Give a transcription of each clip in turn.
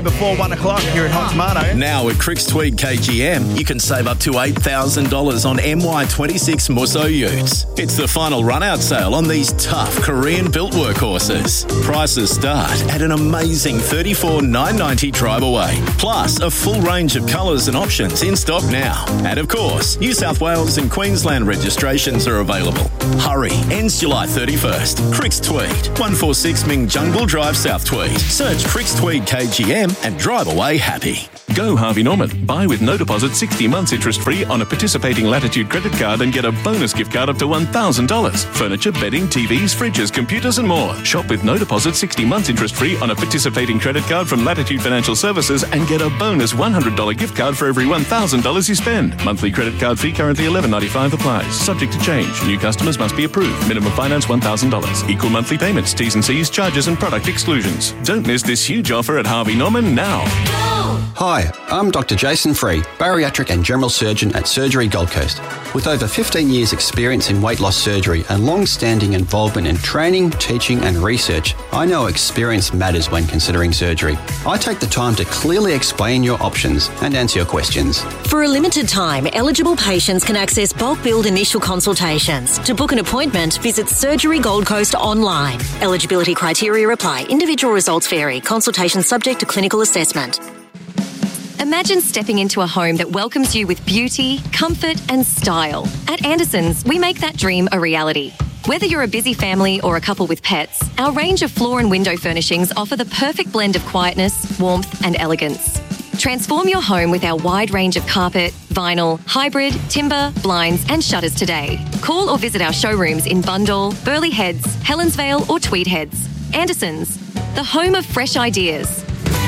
Before 1 o'clock here at Hot Tomato. Now at Cricks Tweed KGM, you can save up to $8,000 on MY26 Musso utes. It's the final run-out sale on these tough Korean-built workhorses. Prices start at an amazing $34,990 drive away. Plus, a full range of colours and options in stock now. And of course, New South Wales and Queensland registrations are available. Hurry, ends July 31st. Cricks Tweed, 146 Ming Jungle Drive, South Tweed. Search Cricks Tweed KGM and drive away happy. Go Harvey Norman. Buy with no deposit 60 months interest-free on a participating Latitude credit card and get a bonus gift card up to $1,000. Furniture, bedding, TVs, fridges, computers and more. Shop with no deposit 60 months interest-free on a participating credit card from Latitude Financial Services and get a bonus $100 gift card for every $1,000 you spend. Monthly credit card fee currently $11.95 applies. Subject to change. New customers must be approved. Minimum finance $1,000. Equal monthly payments. T's and C's, charges and product exclusions. Don't miss this huge offer at Harvey Norman now. Hi, I'm Dr. Jason Free, bariatric and general surgeon at Surgery Gold Coast. With over 15 years' experience in weight loss surgery and long-standing involvement in training, teaching and research, I know experience matters when considering surgery. I take the time to clearly explain your options and answer your questions. For a limited time, eligible patients can access bulk billed initial consultations. To book an appointment, visit Surgery Gold Coast online. Eligibility criteria apply. Individual results vary. Consultation subject to clinical assessment. Imagine stepping into a home that welcomes you with beauty, comfort and style. At Anderson's, we make that dream a reality. Whether you're a busy family or a couple with pets, our range of floor and window furnishings offer the perfect blend of quietness, warmth and elegance. Transform your home with our wide range of carpet, vinyl, hybrid, timber, blinds and shutters today. Call or visit our showrooms in Bundall, Burleigh Heads, Helensvale or Tweed Heads. Anderson's, the home of fresh ideas.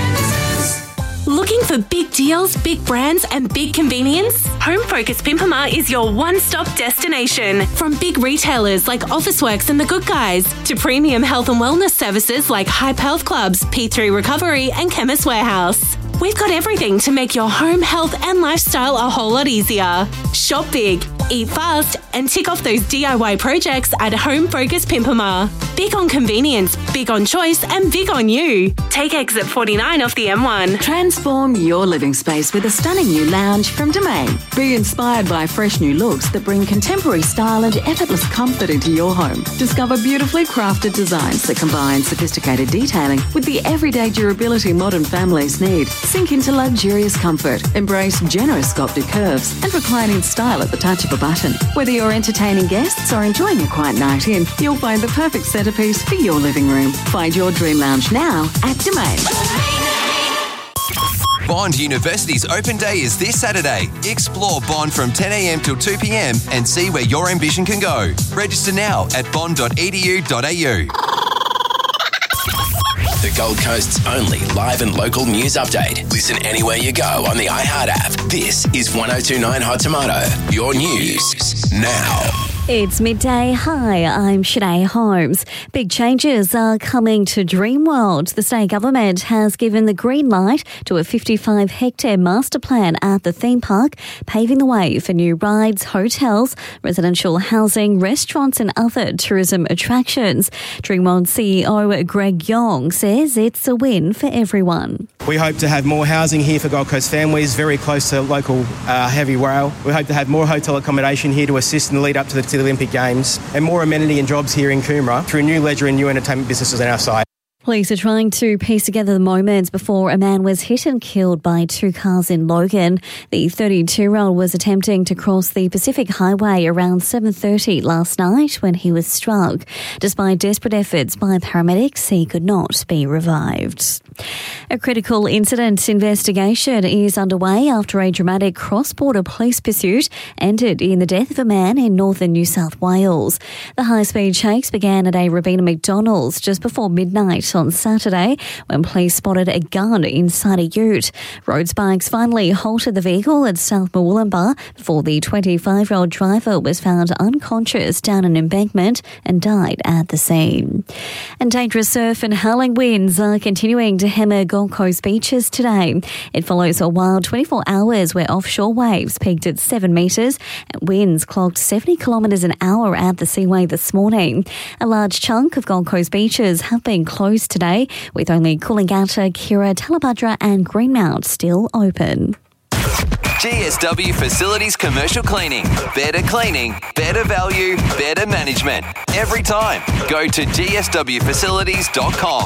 Looking for big deals, big brands and big convenience? Home Focus Pimpama is your one-stop destination. From big retailers like Officeworks and The Good Guys to premium health and wellness services like Hype Health Clubs, P3 Recovery and Chemist Warehouse. We've got everything to make your home, health and lifestyle a whole lot easier. Shop big, eat fast and tick off those DIY projects at Home Focus Pimpama. Big on convenience, big on choice and big on you. Take exit 49 off the M1. Transform your living space with a stunning new lounge from Domain. Be inspired by fresh new looks that bring contemporary style and effortless comfort into your home. Discover beautifully crafted designs that combine sophisticated detailing with the everyday durability modern families need. Sink into luxurious comfort, embrace generous sculpted curves and reclining style at the touch of a button. Whether you're entertaining guests or enjoying a quiet night in, you'll find the perfect centerpiece for your living room. Find your dream lounge now at Domain. Bond University's open day is this Saturday. Explore Bond from 10 a.m. till 2 p.m. and see where your ambition can go. Register now at bond.edu.au. The Gold Coast's only live and local news update. Listen anywhere you go on the iHeart app. This is 102.9 Hot Tomato. Your news now. It's midday. Hi, I'm Shanae Holmes. Big changes are coming to Dreamworld. The state government has given the green light to a 55-hectare master plan at the theme park, paving the way for new rides, hotels, residential housing, restaurants and other tourism attractions. Dreamworld CEO Greg Yong says it's a win for everyone. We hope to have more housing here for Gold Coast families, very close to local heavy rail. We hope to have more hotel accommodation here to assist in the lead up to the Olympic Games and more amenity and jobs here in Coomera through new leisure and new entertainment businesses on our site. Police are trying to piece together the moments before a man was hit and killed by two cars in Logan. The 32-year-old was attempting to cross the Pacific Highway around 7:30 last night when he was struck. Despite desperate efforts by paramedics, he could not be revived. A critical incident investigation is underway after a dramatic cross-border police pursuit ended in the death of a man in northern New South Wales. The high-speed chase began at a Robina McDonald's just before midnight on Saturday when police spotted a gun inside a ute. Road Sparks finally halted the vehicle at South Murwillumbah before the 25-year-old driver was found unconscious down an embankment and died at the scene. And dangerous surf and howling winds are continuing to hammer Gold Coast beaches today. It follows a wild 24 hours where offshore waves peaked at 7 metres and winds clocked 70 kilometres an hour at the Seaway this morning. A large chunk of Gold Coast beaches have been closed degrees today, with only Coolangatta, Kirra, Talabudra and Greenmount still open. GSW Facilities Commercial Cleaning. Better cleaning, better value, better management. Every time. Go to gswfacilities.com.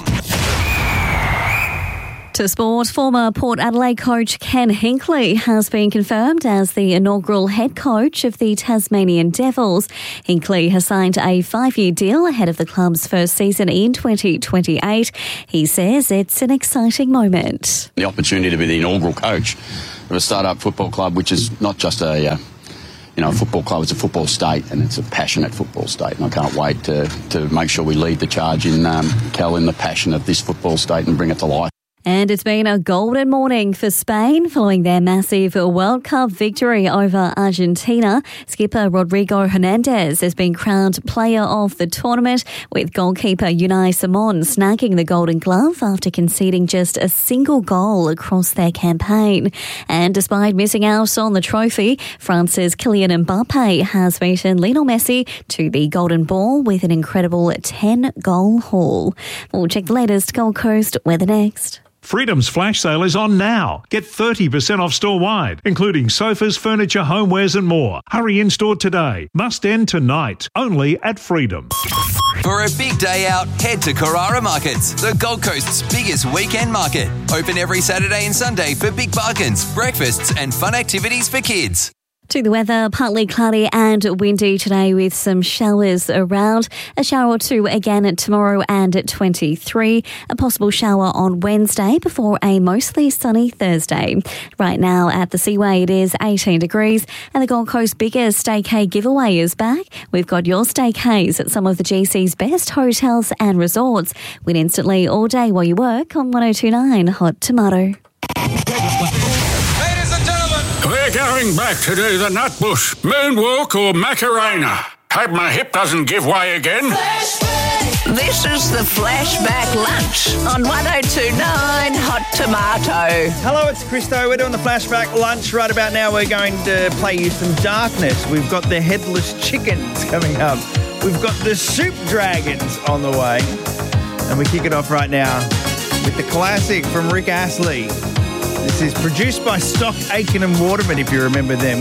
To sport, former Port Adelaide coach Ken Hinkley has been confirmed as the inaugural head coach of the Tasmanian Devils. Hinkley has signed a 5-year deal ahead of the club's first season in 2028. He says it's an exciting moment. The opportunity to be the inaugural coach of a start-up football club, which is not just a football club, it's a football state, and it's a passionate football state. And I can't wait to make sure we lead the charge in the passion of this football state and bring it to life. And it's been a golden morning for Spain following their massive World Cup victory over Argentina. Skipper Rodrigo Hernandez has been crowned player of the tournament, with goalkeeper Unai Simon snagging the Golden Glove after conceding just a single goal across their campaign. And despite missing out on the trophy, France's Kylian Mbappe has beaten Lionel Messi to the Golden Ball with an incredible 10-goal haul. We'll check the latest Gold Coast weather next. Freedom's flash sale is on now. Get 30% off store-wide, including sofas, furniture, homewares and more. Hurry in-store today. Must end tonight. Only at Freedom. For a big day out, head to Carrara Markets, the Gold Coast's biggest weekend market. Open every Saturday and Sunday for big bargains, breakfasts and fun activities for kids. To the weather, partly cloudy and windy today with some showers around. A shower or two again tomorrow and at 23. A possible shower on Wednesday before a mostly sunny Thursday. Right now at the Seaway it is 18 degrees and the Gold Coast biggest staycay giveaway is back. We've got your staycays at some of the GC's best hotels and resorts. Win instantly all day while you work on 102.9 Hot Tomato. We're going back to do the Nutbush, Moonwalk or Macarena. Hope my hip doesn't give way again. This is the Flashback Lunch on 102.9 Hot Tomato. Hello, it's Christo. We're doing the Flashback Lunch. Right about now, we're going to play you some Darkness. We've got the Headless Chickens coming up. We've got the Soup Dragons on the way. And we kick it off right now with the classic from Rick Astley. This is produced by Stock, Aitken and Waterman, if you remember them.